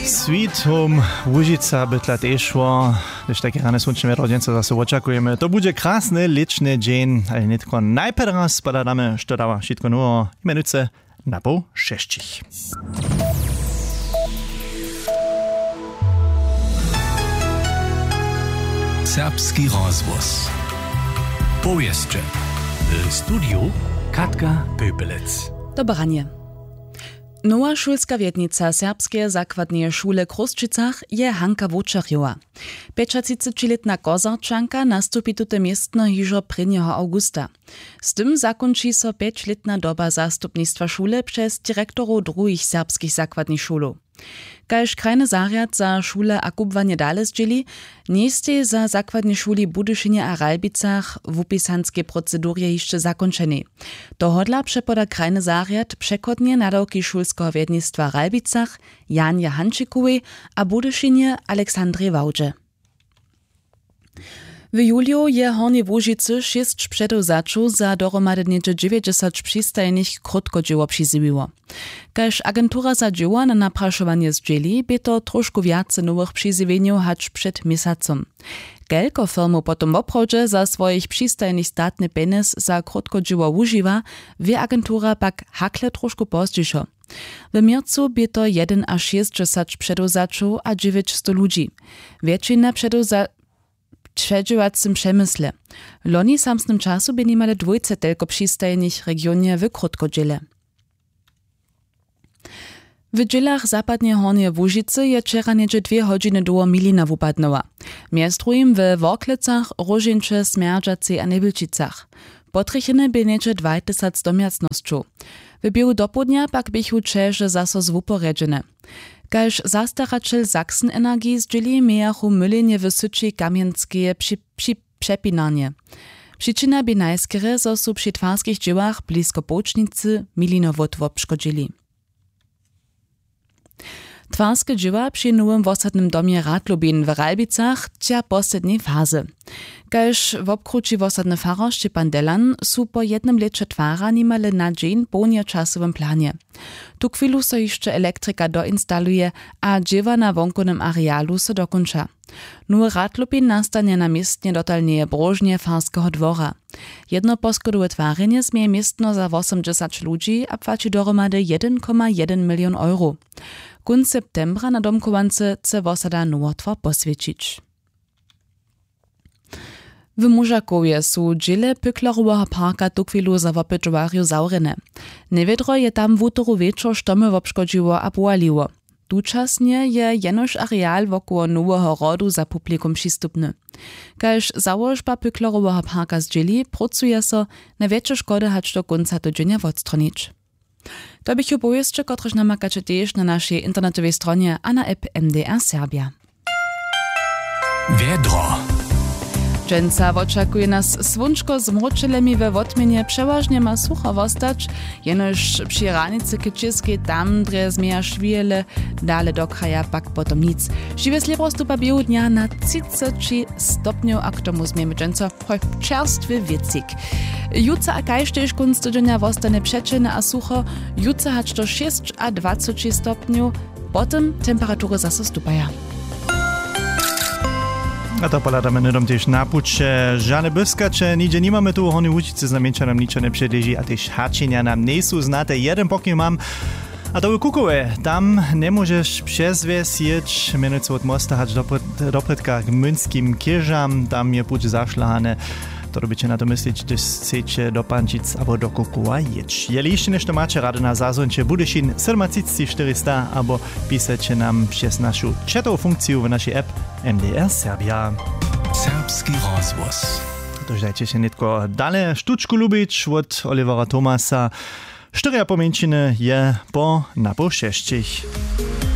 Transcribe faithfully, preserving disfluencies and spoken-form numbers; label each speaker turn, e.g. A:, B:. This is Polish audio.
A: Sweet Home Łužica by tla tešło, když takie rane słoneczne wiadrodźence zase oczekujemy. To będzie krasny, liczny dzień, ale nie tylko najpierw raz podadamy, što dała wszystko nowo, imienujce na pół sześcich.
B: Serbski rozwoz. Powieszcze. W studiu Katka Pöpelec.
C: Dobranie. Nowa szulska wiednica serbskie zakładnie szule Kruszczycach je Hanka Wučerjova. pięćdziesięcioletna Kozarčanka nastupi tute miestno hižo prvního augusta. Z tym zakończy so pięćletna doba zastupnictwa szule przez dyrektorów drugich serbskich zakładnych szulów. Kaž krajny zariad za szule a kubwanie dale zdzieli, nieste za zakładne szuli Budyšinje a Ralbicach w upisanskie procedurie jeszcze zakończone. Dohodla przepoda krajny zariad przekodnie nadawki szulskiego wiednictwa Ralbicach Janie Hančikowej a Budyšinje Aleksandrze Wałdże. W juliu je Hornie Łužicy šest předewzaču za dohromady niedzie dziewięćdziesiąt przystajnych krótkodzieło przyzywiło. Kaž agentura za dzieło na napraszowanie zdzieli, by to troszkę więcej nowych przyzywieniów hać przed miesacem. Kelko firmu potom oprawdźe za swoich przystajnych statny penis za krótkodzieło używa, wie agentura pak hakle troszkę pozdzieszo. W miercu by to jeden a sześćdziesiąt przedewzaču a dziewięćset ludzi. Większość przedewzaču Przedziewacym przemysle. Loni samsnym czasu by niemale dwójce tylko przystajnych regionie w krótkodziele. W dzielach zapadnie Hornie Łužicy je wczera niedzie dwie godziny do milina wupadnęła. Między drugim w Worklecach, Różincze, Smerdżacy a Nebylčicach. Potrychiny by niedzie dwadzieścia domiacnościu. W biegu dopodnia pak bychu Čeže zaso zwuporedzene. Kaž zastaračel Sachsen Energie zdzieli mejachu mylinie w Syči Kamjenskie przy, przy przepinanie. Przyczyna by najskere, zo su przy twarskich dziełach blisko Połcznicy milinowotwo szkodzili. Twarskie dzieła przy nowym wosadnym domie Radlubin w Ralbicach cia posledniej fazy. Kaž w obkruci wosadny faro Štěpán Delan su po jednym lecie twara nimale na dzień po czasowym planie. Tu chwilu so jeszcze elektryka doinstaluje, a dziewa na wonkonym arealu so dokończa. Nowy Radlubin nastanie na miestnie dotalnie brożnie farskiego dwora. Jedno poskodowe twarenie zmie miestno za osiemdziesiąt ludzi, a płaci dohromady jeden przecinek jeden milion euro. Kun septembra na domkowance chce wosada nowotwór poswiecić. W Mužakowie su dziele Pyklarowego parka tu chwilu za wopytowarju zaurene. Niewiedro je tam w utoru wieczór sztomy wopszkodziło a połaliło. Tučasnie je jenož areal wokoło nowego rodu za publikum przystupny. Kaž założba Pyklarowego parka zdzieli, pracuje so na większe szkody hać do końca tydzienia odstronić. To bych opowieszcze, kotreż namakacie też na naszej internetowej stronie a na app M D R Serbia.
B: Wiedro.
C: Dżęca oczekuje nas słonczko z mroczylemi we wotmienie, przeważnie ma sucho wostać, jenoż przy ranicy kyczyskiej tam dre zmieja szwiele, dale do kraja pak potom nic. Živé slibro stupa biegu dnia na trzydzieści stopniów, a k tomu zmiemy dżęco hoj czerstwy wiecik. Juca a kaj też kunst tydzienia wostane przeczene a sucho, juca hać do sześć a dwadzieścia stopniów, potem temperatury zase stupaja.
A: A to poladamy nudom też na pucze. Żadne błyskacze, nigdzie nie mamy tu Hornie Łužicy, znamiencia nam niczego nie przedleży, a też haczenia nam nie są znate. Jeden pokój mam, a to w Kukowie. Tam nie możesz przez wieś jeć, mianowicie od mosta hać do Prytka k Młynskim Kieżam, tam je puć zaszlahane. To robicie na to myśleć, gdyż chcecie do Pančic albo do Kukowa jeć. Jeli jeszcze nešto macie rady na zazwoncie Budyšin siedem czterysta albo pisacie nam przez naszą chatową funkcję w naszej app M D R Serbia.
B: Serbski rozwoz.
A: To dajcie się nie tylko dalej sztuczku lubić od Olivera Thomasa. Cztery pomięciny je po na po sześcich.